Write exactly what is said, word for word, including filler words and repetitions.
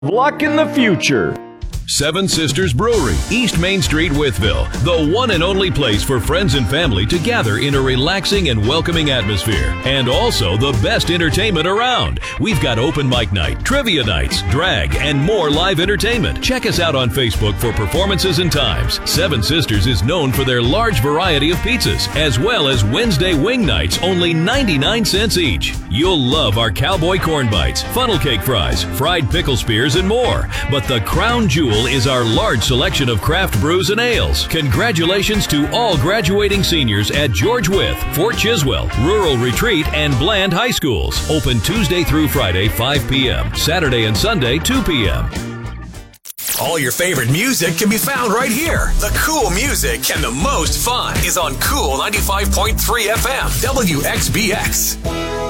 Luck in the future. Seven Sisters Brewery, East Main Street, Wytheville. The one and only place for friends and family to gather in a relaxing and welcoming atmosphere. And also the best entertainment around. We've got open mic night, trivia nights, drag, and more live entertainment. Check us out on Facebook for performances and times. Seven Sisters is known for their large variety of pizzas, as well as Wednesday wing nights, only ninety-nine cents each. You'll love our cowboy corn bites, funnel cake fries, fried pickle spears, and more. But the crown jewel is our large selection of craft brews and ales. Congratulations to all graduating seniors at George Wythe, Fort Chiswell, Rural Retreat, and Bland High Schools. Open Tuesday through Friday, five p.m., Saturday and Sunday, two p.m. All your favorite music can be found right here. The cool music and the most fun is on Cool ninety-five point three F M, W X B X.